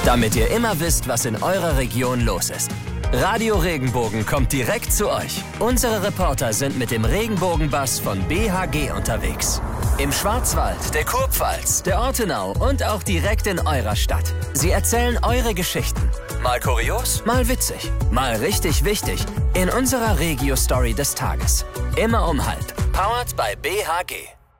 damit ihr immer wisst, was in eurer Region los ist. Radio Regenbogen kommt direkt zu euch. Unsere Reporter sind mit dem Regenbogenbus von BHG unterwegs. Im Schwarzwald, der Kurpfalz, der Ortenau und auch direkt in eurer Stadt. Sie erzählen eure Geschichten. Mal kurios, mal witzig, mal richtig wichtig. In unserer Regio-Story des Tages. Immer um 12:30. Powered by BHG.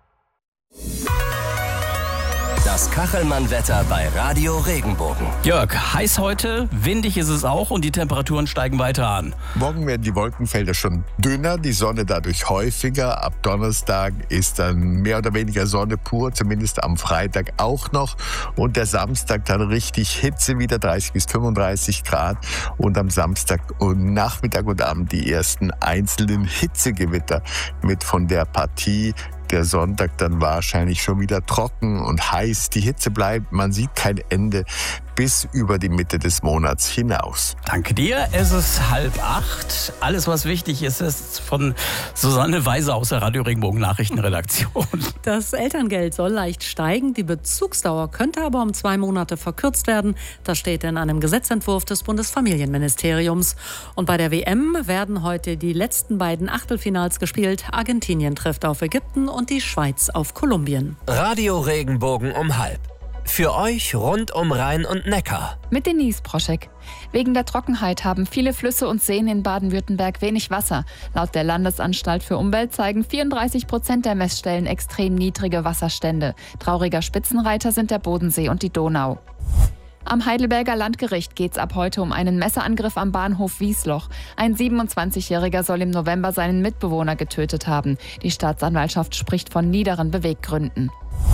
Das Kachelmann-Wetter bei Radio Regenbogen. Jörg, heiß heute, windig ist es auch und die Temperaturen steigen weiter an. Morgen werden die Wolkenfelder schon dünner, die Sonne dadurch häufiger. Ab Donnerstag ist dann mehr oder weniger Sonne pur, zumindest am Freitag auch noch. Und der Samstag dann richtig Hitze, wieder 30 bis 35 Grad. Und am Samstag und Nachmittag und Abend die ersten einzelnen Hitzegewitter mit von der Partie. Der Sonntag dann wahrscheinlich schon wieder trocken und heiß. Die Hitze bleibt, man sieht kein Ende bis über die Mitte des Monats hinaus. Danke dir. Es ist 7:30. Alles, was wichtig ist, ist von Susanne Weise aus der Radio Regenbogen Nachrichtenredaktion. Das Elterngeld soll leicht steigen. Die Bezugsdauer könnte aber um 2 Monate verkürzt werden. Das steht in einem Gesetzentwurf des Bundesfamilienministeriums. Und bei der WM werden heute die letzten beiden Achtelfinals gespielt. Argentinien trifft auf Ägypten und die Schweiz auf Kolumbien. Radio Regenbogen um 12:30. Für euch rund um Rhein und Neckar. Mit Denise Proschek. Wegen der Trockenheit haben viele Flüsse und Seen in Baden-Württemberg wenig Wasser. Laut der Landesanstalt für Umwelt zeigen 34% der Messstellen extrem niedrige Wasserstände. Trauriger Spitzenreiter sind der Bodensee und die Donau. Am Heidelberger Landgericht geht es ab heute um einen Messerangriff am Bahnhof Wiesloch. Ein 27-Jähriger soll im November seinen Mitbewohner getötet haben. Die Staatsanwaltschaft spricht von niederen Beweggründen.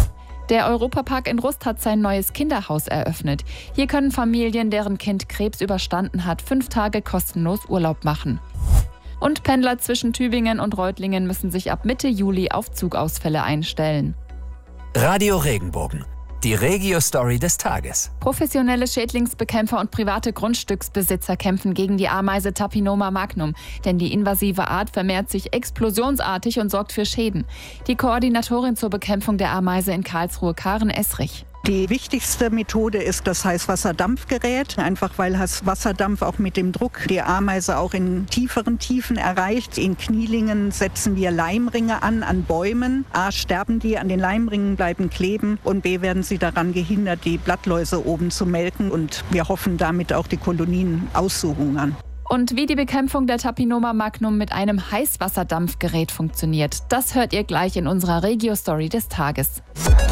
Der Europapark in Rust hat sein neues Kinderhaus eröffnet. Hier können Familien, deren Kind Krebs überstanden hat, 5 Tage kostenlos Urlaub machen. Und Pendler zwischen Tübingen und Reutlingen müssen sich ab Mitte Juli auf Zugausfälle einstellen. Radio Regenbogen. Die Regio-Story des Tages. Professionelle Schädlingsbekämpfer und private Grundstücksbesitzer kämpfen gegen die Ameise Tapinoma magnum. Denn die invasive Art vermehrt sich explosionsartig und sorgt für Schäden. Die Koordinatorin zur Bekämpfung der Ameise in Karlsruhe, Karen Essrich. Die wichtigste Methode ist das Heißwasserdampfgerät, einfach weil Heißwasserdampf auch mit dem Druck die Ameise auch in tieferen Tiefen erreicht. In Knielingen setzen wir Leimringe an Bäumen. A, sterben die, an den Leimringen bleiben kleben und B, werden sie daran gehindert, die Blattläuse oben zu melken und wir hoffen damit auch die Kolonien auszuhungern. Und wie die Bekämpfung der Tapinoma magnum mit einem Heißwasserdampfgerät funktioniert, das hört ihr gleich in unserer Regio-Story des Tages.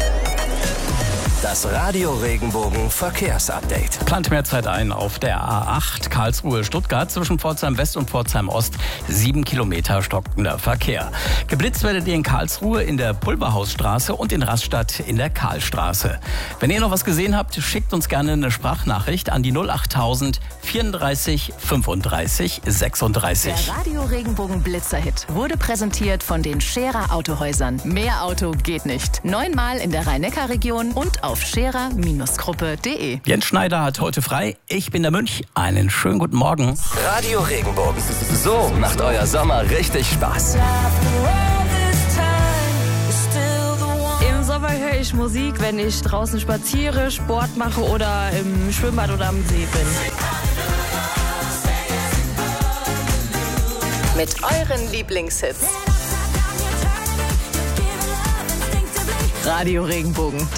Das Radio Regenbogen Verkehrsupdate. Plant mehr Zeit ein auf der A8 Karlsruhe-Stuttgart zwischen Pforzheim West und Pforzheim Ost. 7 Kilometer stockender Verkehr. Geblitzt werdet ihr in Karlsruhe in der Pulverhausstraße und in Rastatt in der Karlstraße. Wenn ihr noch was gesehen habt, schickt uns gerne eine Sprachnachricht an die 08000 34 35 36. Der Radio Regenbogen Blitzerhit wurde präsentiert von den Scherer Autohäusern. Mehr Auto geht nicht. 9-mal in der Rhein-Neckar-Region und auf scherer-gruppe.de. Jens Schneider hat heute frei. Ich bin der Mönch. Einen schönen guten Morgen. Radio Regenbogen. So macht euer Sommer richtig Spaß. Im Sommer höre ich Musik, wenn ich draußen spaziere, Sport mache oder im Schwimmbad oder am See bin. Mit euren Lieblingshits. Radio Regenbogen.